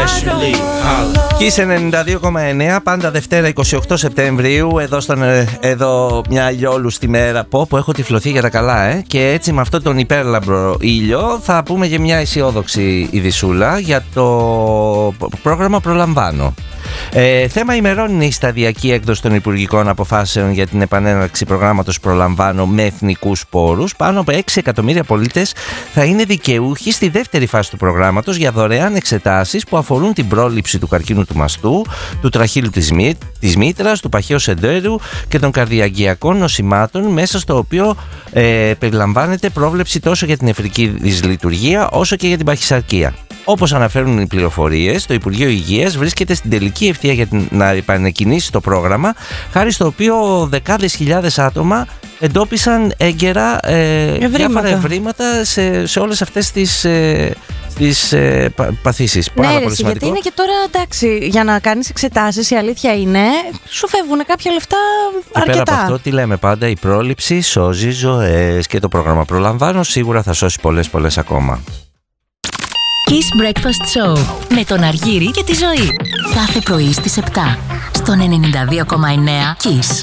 especially. Kiss 92,9, πάντα Δευτέρα 28 Σεπτεμβρίου, εδώ μια ηλιόλουστη μέρα. Πω έχω τυφλωθεί για τα καλά, Και έτσι με αυτόν τον υπέρλαμπρο ήλιο θα πούμε και μια αισιόδοξη ειδισούλα για το πρόγραμμα Προλαμβάνω. Θέμα ημερών είναι η σταδιακή έκδοση των υπουργικών αποφάσεων για την επανέναρξη προγράμματος Προλαμβάνω με εθνικούς πόρους. Πάνω από 6 εκατομμύρια πολίτες θα είναι δικαιούχοι στη δεύτερη φάση του προγράμματος για δωρεάν εξετάσεις που αφορούν την πρόληψη του καρκίνου του μαστού, του τραχύλου της μήτρας, του παχαίου εντέρου και των καρδιαγγειακών νοσημάτων, μέσα στο οποίο περιλαμβάνεται πρόβλεψη τόσο για την νεφρική δυσλειτουργία όσο και για την παχυσαρκία. Όπως αναφέρουν οι πληροφορίες, το Υπουργείο Υγείας βρίσκεται στην τελική ευθεία για να επανεκκινήσει το πρόγραμμα, χάρη στο οποίο δεκάδες χιλιάδες άτομα εντόπισαν έγκαιρα διάφορα ευρήματα σε όλες αυτές τις παθήσεις. Ναι, γιατί είναι και τώρα, εντάξει, για να κάνεις εξετάσεις, η αλήθεια είναι, σου φεύγουν κάποια λεφτά αρκετά. Και πέρα από αυτό, τι λέμε πάντα, η πρόληψη σώζει ζωές και το πρόγραμμα Προλαμβάνω σίγουρα θα σώσει πολλές ακόμα. Kiss Breakfast Show με τον Αργύρη και τη Ζωή. Κάθε πρωί στις 7 στον 92,9 Kiss.